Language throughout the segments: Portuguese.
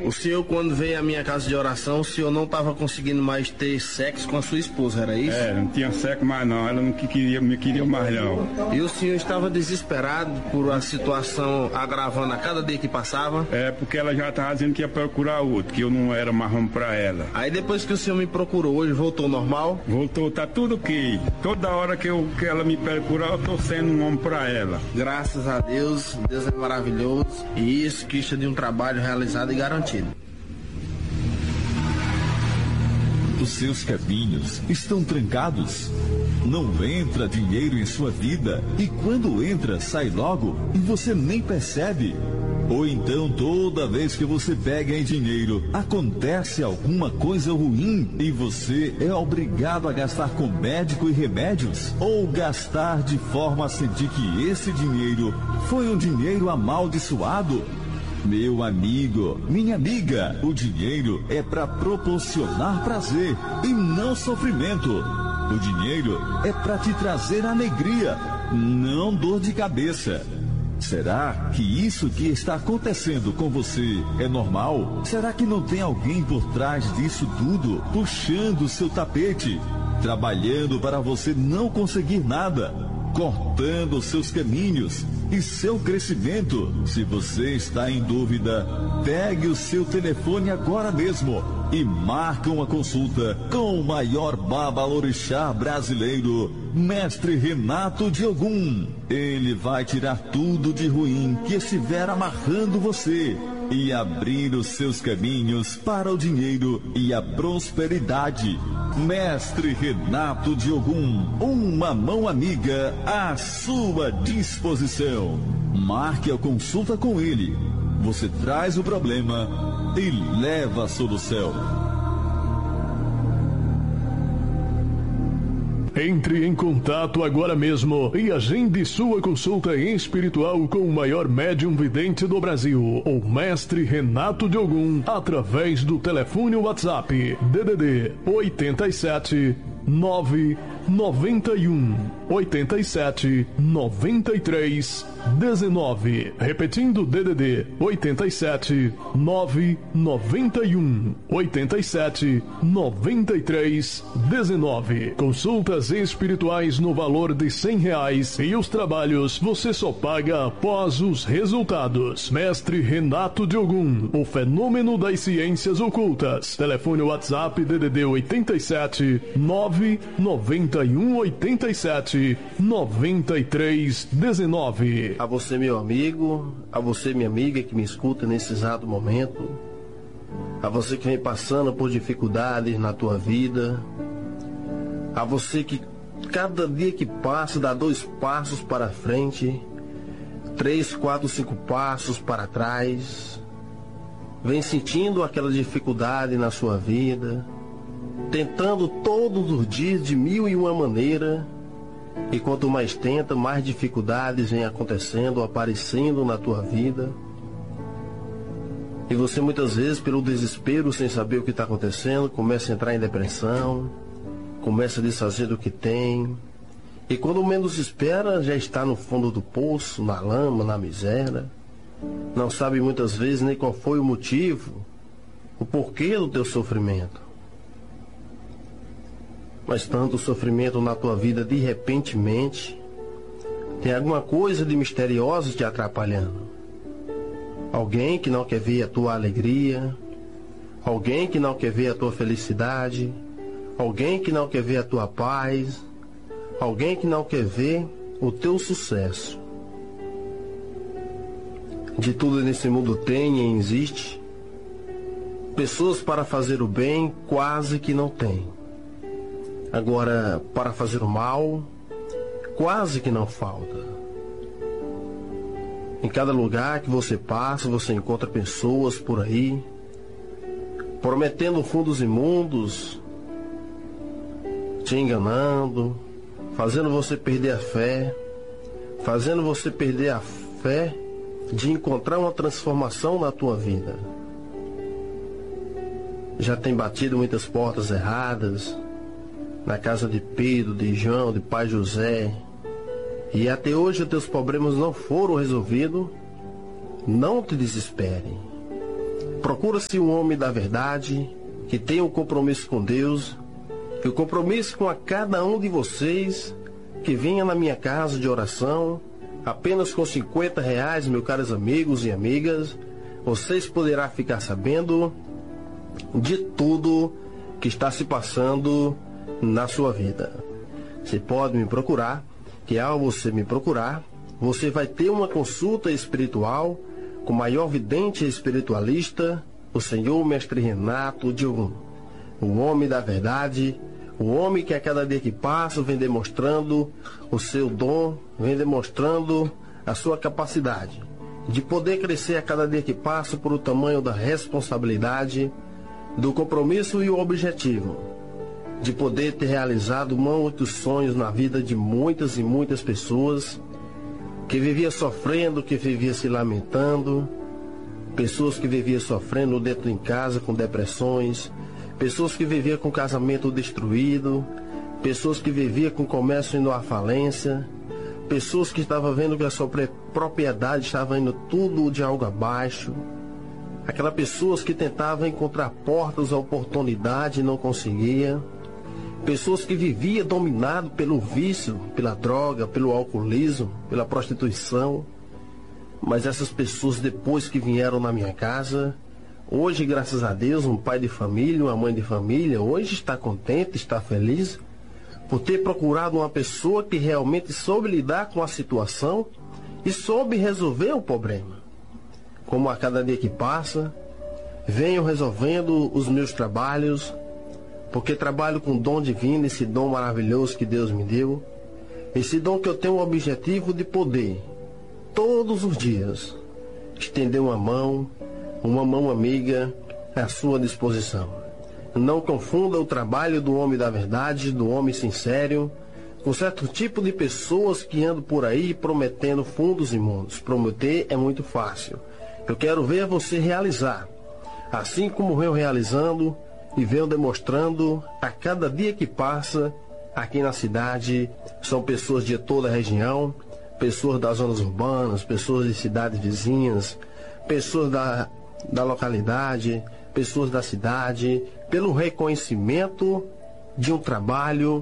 O senhor, quando veio à minha casa de oração, o senhor não estava conseguindo mais ter sexo com a sua esposa, era isso? Não tinha sexo mais não, ela não me queria mais não. E o senhor estava desesperado por a situação agravando a cada dia que passava? Porque ela já estava dizendo que ia procurar outro, que eu não era mais homem pra ela. Aí depois que o senhor me procurou hoje, voltou normal? Voltou, tá tudo ok. Toda hora que ela me procurar, eu tô sendo um homem pra ela. Graças a Deus, Deus é maravilhoso. E isso que é de um trabalho realizado e garantido. Os seus caminhos estão trancados. Não entra dinheiro em sua vida e quando entra, sai logo e você nem percebe. Ou então toda vez que você pega em dinheiro, acontece alguma coisa ruim e você é obrigado a gastar com médico e remédios? Ou gastar de forma a sentir que esse dinheiro foi um dinheiro amaldiçoado? Meu amigo, minha amiga, o dinheiro é para proporcionar prazer e não sofrimento. O dinheiro é para te trazer alegria, não dor de cabeça. Será que isso que está acontecendo com você é normal? Será que não tem alguém por trás disso tudo, puxando o seu tapete, trabalhando para você não conseguir nada, cortando os seus caminhos e seu crescimento? Se você está em dúvida, pegue o seu telefone agora mesmo e marque uma consulta com o maior babalorixá brasileiro, Mestre Renato de Ogum. Ele vai tirar tudo de ruim que estiver amarrando você e abrir os seus caminhos para o dinheiro e a prosperidade. Mestre Renato de Ogum, uma mão amiga à sua disposição. Marque a consulta com ele. Você traz o problema e leva a solução. Entre em contato agora mesmo e agende sua consulta espiritual com o maior médium vidente do Brasil, o Mestre Renato de Ogum, através do telefone WhatsApp DDD 87 991 87 93 19. Repetindo, DDD 87 991 87 93 19. Consultas espirituais no valor de R$100 e os trabalhos você só paga após os resultados. Mestre Renato de Ogum, o fenômeno das ciências ocultas. Telefone WhatsApp DDD 87 991 87 93 19. A você, meu amigo, a você, minha amiga, que me escuta nesse exato momento, a você que vem passando por dificuldades na tua vida, a você que cada dia que passa dá 2 passos para frente, 3, 4, 5 passos para trás, vem sentindo aquela dificuldade na sua vida, tentando todos os dias de 1001 maneira, e quanto mais tenta, mais dificuldades vêm acontecendo, aparecendo na tua vida. E você muitas vezes, pelo desespero, sem saber o que está acontecendo, começa a entrar em depressão, começa a desfazer do que tem. E quando menos espera, já está no fundo do poço, na lama, na miséria. Não sabe muitas vezes nem qual foi o motivo, o porquê do teu sofrimento. Mas tanto sofrimento na tua vida de repentemente, tem alguma coisa de misteriosa te atrapalhando. Alguém que não quer ver a tua alegria, alguém que não quer ver a tua felicidade, alguém que não quer ver a tua paz, alguém que não quer ver o teu sucesso. De tudo nesse mundo tem e existe. Pessoas para fazer o bem quase que não tem. Agora, para fazer o mal, quase que não falta. Em cada lugar que você passa, você encontra pessoas por aí, prometendo fundos imundos, te enganando, fazendo você perder a fé, fazendo você perder a fé de encontrar uma transformação na tua vida. Já tem batido muitas portas erradas, na casa de Pedro, de João, de Pai José, e até hoje os teus problemas não foram resolvidos. Não te desespere. Procura-se um homem da verdade, que tenha um compromisso com Deus, e o compromisso com a cada um de vocês, que venha na minha casa de oração, apenas com R$50, meus caros amigos e amigas, vocês poderão ficar sabendo de tudo que está se passando na sua vida. Você pode me procurar, que ao você me procurar, você vai ter uma consulta espiritual com o maior vidente espiritualista, o Senhor Mestre Renato de Ogum, o homem da verdade, o homem que a cada dia que passa vem demonstrando o seu dom, vem demonstrando a sua capacidade de poder crescer a cada dia que passa por o tamanho da responsabilidade, do compromisso e o objetivo de poder ter realizado muitos sonhos na vida de muitas e muitas pessoas que vivia sofrendo, que vivia se lamentando, pessoas que viviam sofrendo dentro de casa com depressões, pessoas que viviam com casamento destruído, pessoas que viviam com comércio indo à falência, pessoas que estavam vendo que a sua propriedade estava indo tudo de algo abaixo, aquelas pessoas que tentavam encontrar portas à oportunidade e não conseguia, pessoas que viviam dominado pelo vício, pela droga, pelo alcoolismo, pela prostituição. Mas essas pessoas, depois que vieram na minha casa, hoje, graças a Deus, um pai de família, uma mãe de família, hoje está contente, está feliz por ter procurado uma pessoa que realmente soube lidar com a situação e soube resolver o problema. Como a cada dia que passa, venho resolvendo os meus trabalhos, porque trabalho com dom divino, esse dom maravilhoso que Deus me deu, esse dom que eu tenho o objetivo de poder, todos os dias, estender uma mão amiga à sua disposição. Não confunda o trabalho do homem da verdade, do homem sincero, com certo tipo de pessoas que andam por aí prometendo fundos imundos. Prometer é muito fácil. Eu quero ver você realizar, assim como venho realizando e venho demonstrando a cada dia que passa aqui na cidade. São pessoas de toda a região, pessoas das zonas urbanas, pessoas de cidades vizinhas, pessoas da localidade, pessoas da cidade, pelo reconhecimento de um trabalho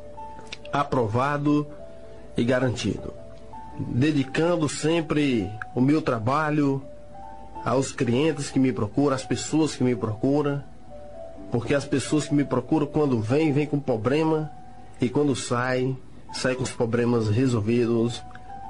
aprovado e garantido. Dedicando sempre o meu trabalho aos clientes que me procuram, às pessoas que me procuram, porque as pessoas que me procuram, quando vêm com problema, e quando sai com os problemas resolvidos,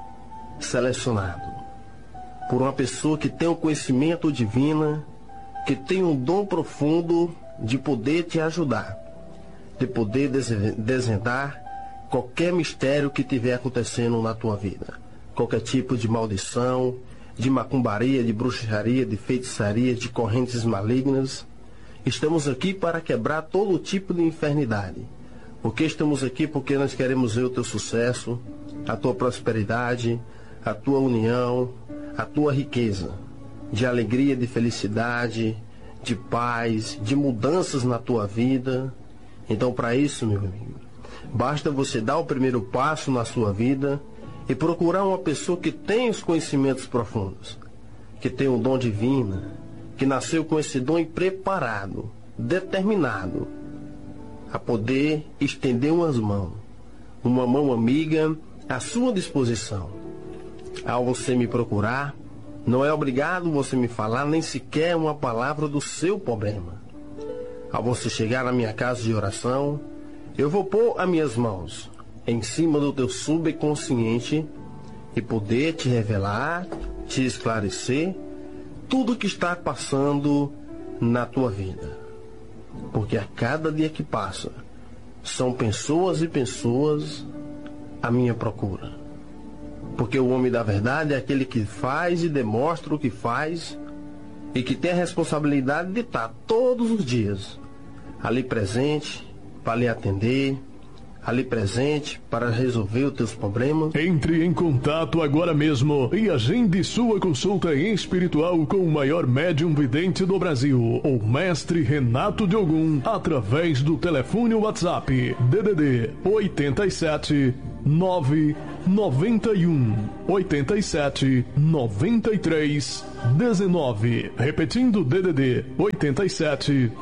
selecionado por uma pessoa que tem um conhecimento divino, que tem um dom profundo de poder te ajudar, de poder desvendar qualquer mistério que estiver acontecendo na tua vida, qualquer tipo de maldição, de macumbaria, de bruxaria, de feitiçaria, de correntes malignas. Estamos aqui para quebrar todo tipo de enfermidade. Porque estamos aqui porque nós queremos ver o teu sucesso, a tua prosperidade, a tua união, a tua riqueza, de alegria, de felicidade, de paz, de mudanças na tua vida. Então, para isso, meu amigo, basta você dar o primeiro passo na sua vida e procurar uma pessoa que tem os conhecimentos profundos, que tem um dom divino, que nasceu com esse dom e preparado, determinado a poder estender uma mão amiga à sua disposição. Ao você me procurar, não é obrigado você me falar nem sequer uma palavra do seu problema. Ao você chegar na minha casa de oração, eu vou pôr as minhas mãos em cima do teu subconsciente e poder te revelar, te esclarecer tudo que está passando na tua vida. Porque a cada dia que passa, são pessoas e pessoas à minha procura. Porque o homem da verdade é aquele que faz e demonstra o que faz e que tem a responsabilidade de estar todos os dias ali presente para lhe atender, ali presente para resolver os teus problemas. Entre em contato agora mesmo e agende sua consulta espiritual com o maior médium vidente do Brasil, o Mestre Renato de Ogum, através do telefone WhatsApp DDD 87 9 91 87 93 19. Repetindo, DDD 87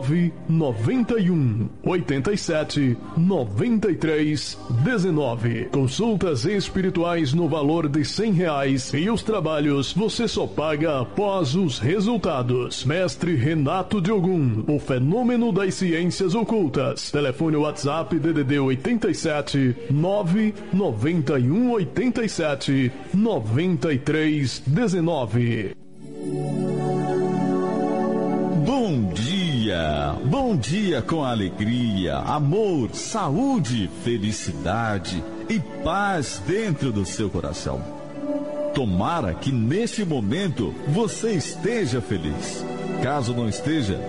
991 87 93 19. Consultas espirituais no valor de R$100 e os trabalhos você só paga após os resultados. Mestre Renato de Ogum, o fenômeno das ciências ocultas. Telefone WhatsApp DDD 87 991 87 93 19. Bom dia com alegria, amor, saúde, felicidade e paz dentro do seu coração. Tomara que neste momento você esteja feliz. Caso não esteja,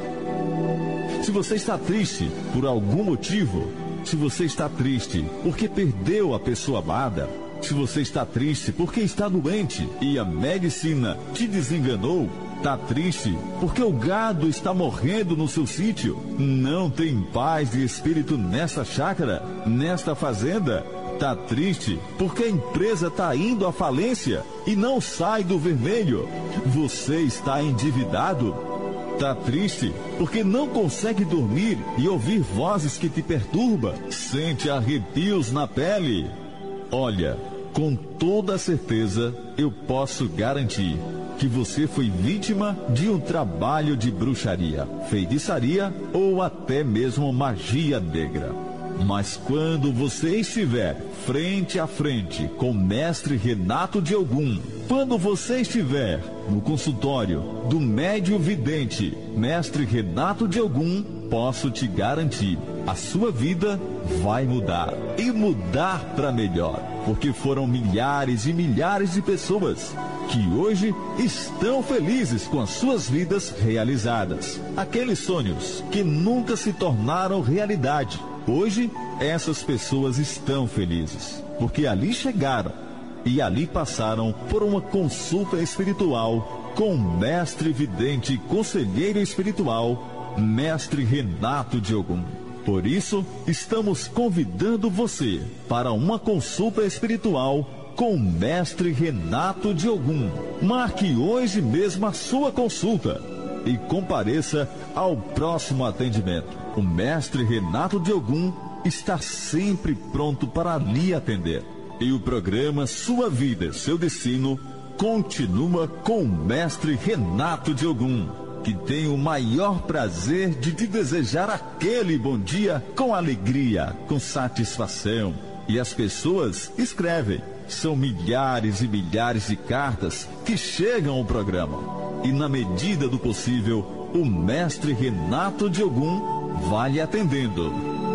se você está triste por algum motivo, se você está triste porque perdeu a pessoa amada, se você está triste porque está doente e a medicina te desenganou, está triste porque o gado está morrendo no seu sítio, não tem paz de espírito nessa chácara, nesta fazenda, está triste porque a empresa está indo à falência e não sai do vermelho, você está endividado, está triste porque não consegue dormir e ouvir vozes que te perturbam, sente arrepios na pele. Olha, com toda certeza eu posso garantir que você foi vítima de um trabalho de bruxaria, feitiçaria ou até mesmo magia negra. Mas quando você estiver frente a frente com o Mestre Renato de Ogum, quando você estiver no consultório do médium vidente Mestre Renato de Ogum, posso te garantir, a sua vida vai mudar e mudar para melhor, porque foram milhares e milhares de pessoas que hoje estão felizes com as suas vidas realizadas. Aqueles sonhos que nunca se tornaram realidade. Hoje, essas pessoas estão felizes, porque ali chegaram e ali passaram por uma consulta espiritual com o Mestre Vidente e Conselheiro Espiritual, Mestre Renato de Ogum. Por isso, estamos convidando você para uma consulta espiritual com o Mestre Renato de Ogum. Marque hoje mesmo a sua consulta e compareça ao próximo atendimento. O Mestre Renato de Ogum está sempre pronto para lhe atender. E o programa Sua Vida, Seu Destino continua com o Mestre Renato de Ogum, que tem o maior prazer de te desejar aquele bom dia com alegria, com satisfação. E as pessoas escrevem. São milhares e milhares de cartas que chegam ao programa. E na medida do possível, o Mestre Renato de Ogum vai lhe atendendo.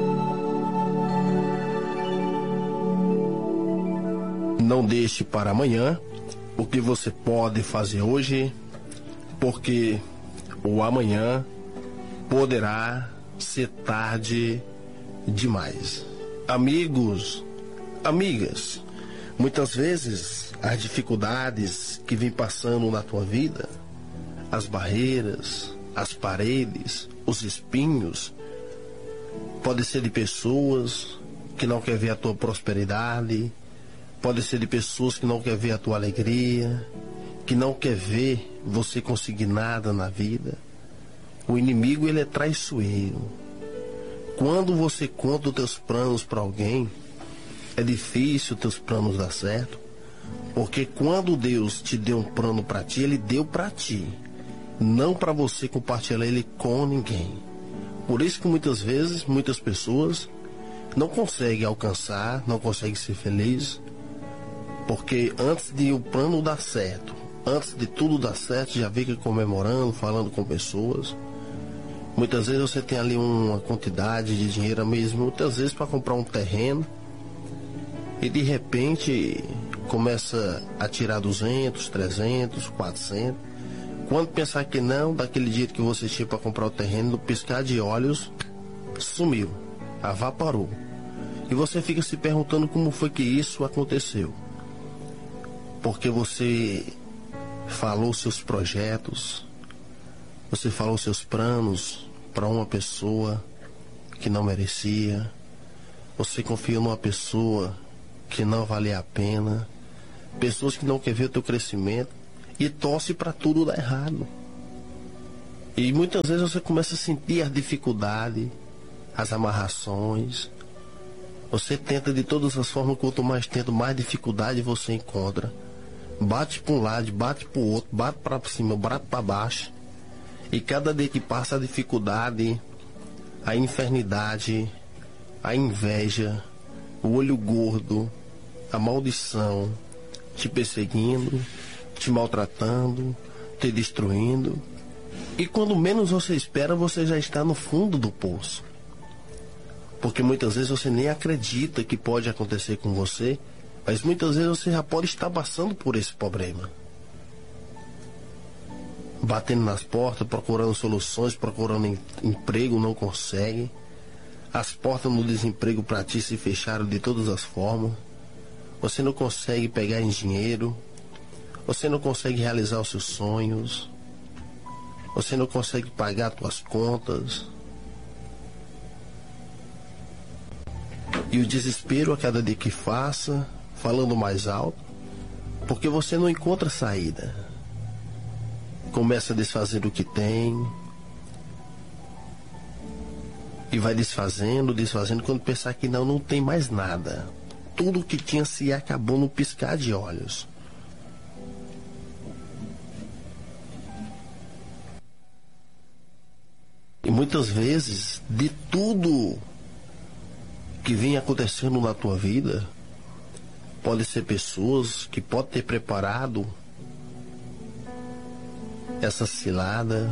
Não deixe para amanhã o que você pode fazer hoje, porque o amanhã poderá ser tarde demais. Amigos, amigas, muitas vezes as dificuldades que vêm passando na tua vida, as barreiras, as paredes, os espinhos, pode ser de pessoas que não querem ver a tua prosperidade, pode ser de pessoas que não querem ver a tua alegria, que não quer ver você conseguir nada na vida. O inimigo, ele é traiçoeiro. Quando você conta os teus planos para alguém, é difícil os teus planos dar certo, porque quando Deus te deu um plano para ti, ele deu para ti, não para você compartilhar ele com ninguém. Por isso que muitas vezes, muitas pessoas não conseguem alcançar, não conseguem ser felizes, porque antes de o plano dar certo, antes de tudo dar certo, já fica comemorando, falando com pessoas. Muitas vezes você tem ali uma quantidade de dinheiro mesmo, muitas vezes para comprar um terreno, e de repente começa a tirar 200, 300, 400. Quando pensar que não, daquele dinheiro que você tinha para comprar o terreno, no piscar de olhos, sumiu, evaporou. E você fica se perguntando como foi que isso aconteceu. Porque você falou seus projetos, você falou seus planos para uma pessoa que não merecia, você confiou numa pessoa que não vale a pena, pessoas que não querem ver o teu crescimento e torce para tudo dar errado. E muitas vezes você começa a sentir a dificuldade, as amarrações. Você tenta de todas as formas, quanto mais tenta, mais dificuldade você encontra. Bate para um lado, bate para o outro, bate para cima, bate para baixo. E cada dia que passa a dificuldade, a infernidade, a inveja, o olho gordo, a maldição, te perseguindo, te maltratando, te destruindo. E quando menos você espera, você já está no fundo do poço. Porque muitas vezes você nem acredita que pode acontecer com você, mas muitas vezes você já pode estar passando por esse problema. Batendo nas portas, procurando soluções, procurando emprego, não consegue. As portas no desemprego para ti se fecharam de todas as formas. Você não consegue pegar em dinheiro. Você não consegue realizar os seus sonhos. Você não consegue pagar as suas contas. E o desespero a cada dia que faça, falando mais alto, porque você não encontra saída. Começa a desfazer o que tem. E vai desfazendo. Quando pensar que não tem mais nada. Tudo que tinha se acabou no piscar de olhos. E muitas vezes, de tudo que vem acontecendo na tua vida, pode ser pessoas que podem ter preparado essa cilada,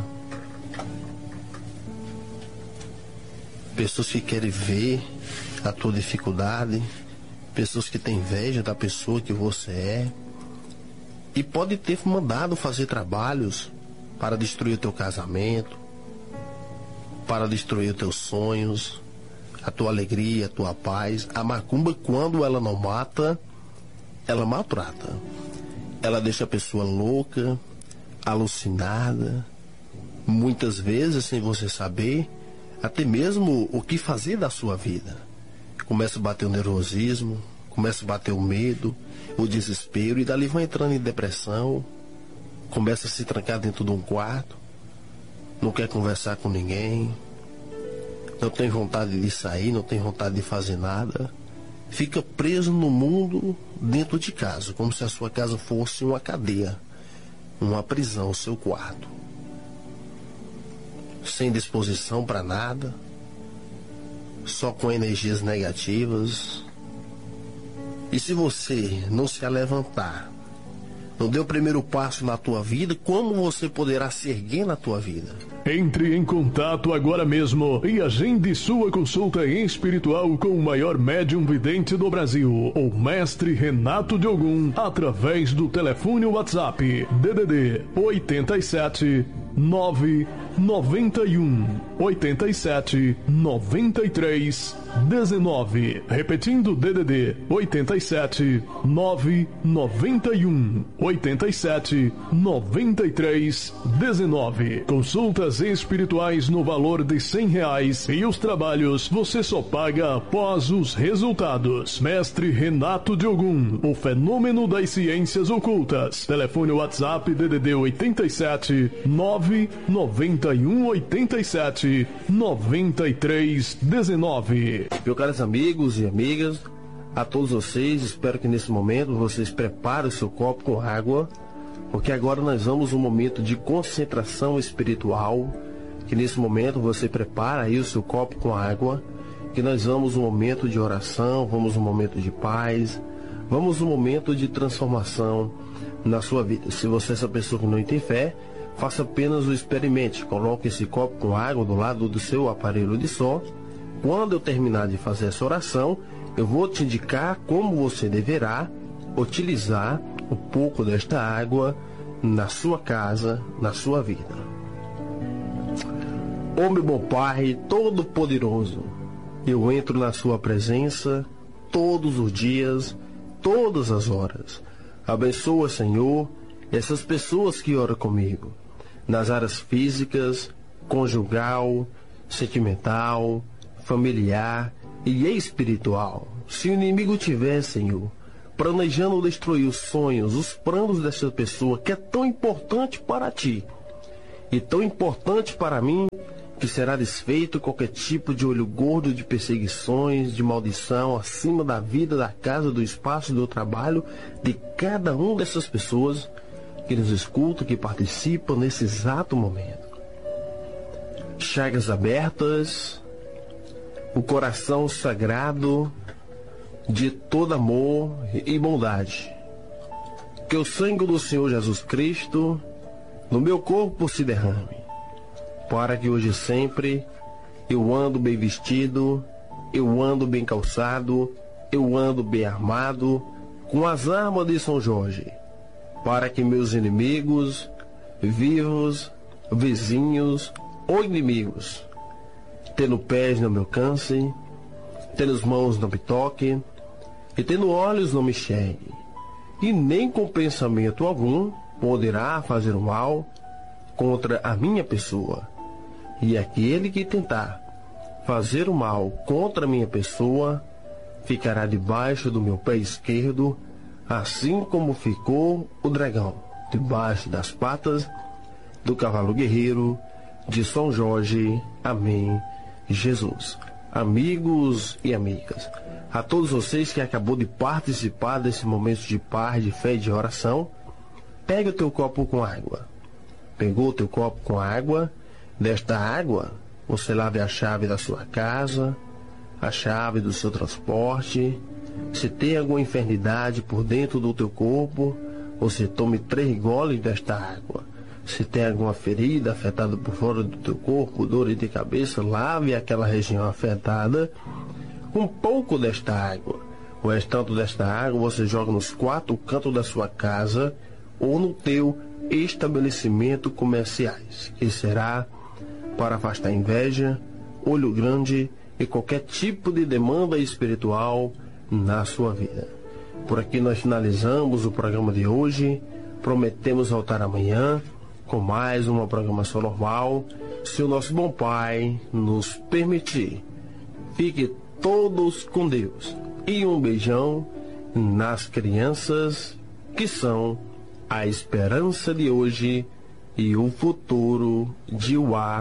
pessoas que querem ver a tua dificuldade, pessoas que têm inveja da pessoa que você é, e pode ter mandado fazer trabalhos para destruir o teu casamento, para destruir os teus sonhos, a tua alegria, a tua paz. A macumba, quando ela não mata, ela maltrata. Ela deixa a pessoa louca, alucinada, muitas vezes sem você saber até mesmo o que fazer da sua vida. Começa a bater o nervosismo, começa a bater o medo, o desespero, e dali vai entrando em depressão, começa a se trancar dentro de um quarto, não quer conversar com ninguém, não tem vontade de sair, não tem vontade de fazer nada, fica preso no mundo dentro de casa, como se a sua casa fosse uma cadeia, uma prisão, o seu quarto. Sem disposição para nada, só com energias negativas. E se você não se levantar, não deu o primeiro passo na tua vida, como você poderá se erguer na tua vida? Entre em contato agora mesmo e agende sua consulta espiritual com o maior médium vidente do Brasil, o Mestre Renato de Ogum, através do telefone WhatsApp DDD 87 991 87 93 19. Repetindo, DDD 87 991 87 93 19. Consultas espirituais no valor de R$100 e os trabalhos você só paga após os resultados. Mestre Renato de Ogum, o fenômeno das ciências ocultas. Telefone WhatsApp DDD 87 991 87 93 19. Meus caros amigos e amigas, a todos vocês, espero que nesse momento vocês preparem o seu copo com água, porque agora nós vamos um momento de concentração espiritual, que nesse momento você prepara aí o seu copo com água, que nós vamos um momento de oração, vamos um momento de paz, vamos um momento de transformação na sua vida. Se você é essa pessoa que não tem fé, faça apenas o experimente, coloque esse copo com água do lado do seu aparelho de som. Quando eu terminar de fazer essa oração, eu vou te indicar como você deverá utilizar um pouco desta água na sua casa, na sua vida. Ó meu bom Pai Todo-Poderoso, eu entro na sua presença todos os dias, todas as horas. Abençoa, Senhor, essas pessoas que oram comigo, nas áreas físicas, conjugal, sentimental, familiar e espiritual. Se o inimigo tiver, Senhor, planejando destruir os sonhos, os planos dessa pessoa que é tão importante para ti e tão importante para mim, que será desfeito qualquer tipo de olho gordo de perseguições, de maldição acima da vida, da casa, do espaço, do trabalho de cada uma dessas pessoas que nos escutam, que participam nesse exato momento. Chagas abertas, o coração sagrado de todo amor e bondade. Que o sangue do Senhor Jesus Cristo no meu corpo se derrame, para que hoje e sempre eu ando bem vestido, eu ando bem calçado, eu ando bem armado, com as armas de São Jorge, para que meus inimigos, vivos, vizinhos ou inimigos, tendo pés não me alcancem, tendo mãos não me toquem, e tendo olhos não me enxerguem, e nem com pensamento algum poderá fazer o mal contra a minha pessoa. E aquele que tentar fazer o mal contra a minha pessoa ficará debaixo do meu pé esquerdo, assim como ficou o dragão debaixo das patas do cavalo guerreiro de São Jorge. Amém, Jesus. Amigos e amigas, a todos vocês que acabou de participar desse momento de paz, de fé e de oração, pega o teu copo com água. Pegou o teu copo com água? Desta água, você lave a chave da sua casa, a chave do seu transporte. Se tem alguma enfermidade por dentro do teu corpo, você tome 3 goles desta água. Se tem alguma ferida afetada por fora do teu corpo, dor de cabeça, lave aquela região afetada com um pouco desta água. O restante desta água você joga nos 4 cantos da sua casa ou no teu estabelecimento comerciais, que será para afastar inveja, olho grande e qualquer tipo de demanda espiritual na sua vida. Por aqui nós finalizamos o programa de hoje. Prometemos voltar amanhã com mais uma programação normal, se o nosso bom Pai nos permitir. Fique todos com Deus e um beijão nas crianças que são a esperança de hoje e o futuro de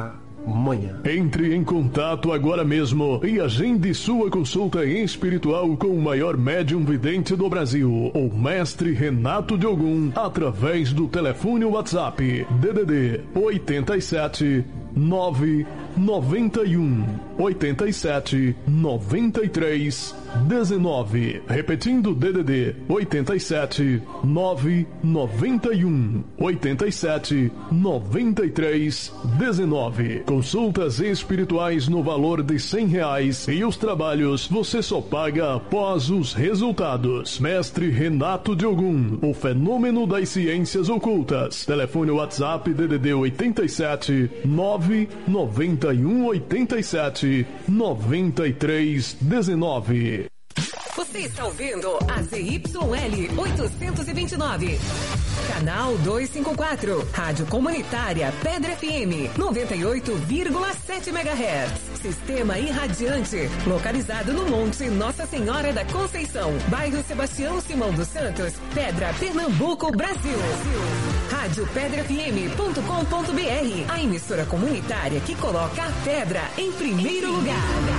amanhã. Entre em contato agora mesmo e agende sua consulta espiritual com o maior médium vidente do Brasil, o Mestre Renato de Ogum, através do telefone WhatsApp DDD 87 991 87 93 19. Repetindo, DDD 87 991 87 93 19. Consultas espirituais no valor de R$100 e os trabalhos você só paga após os resultados. Mestre Renato de Ogum, o fenômeno das ciências ocultas. Telefone WhatsApp DDD 87 991 87 93 19. Você está ouvindo a ZYL 829, canal 254, Rádio Comunitária Pedra FM, 98,7 MHz. Sistema irradiante, localizado no Monte Nossa Senhora da Conceição, bairro Sebastião Simão dos Santos, Pedra, Pernambuco, Brasil. RádioPedraFM.com.br, a emissora comunitária que coloca a pedra em primeiro lugar.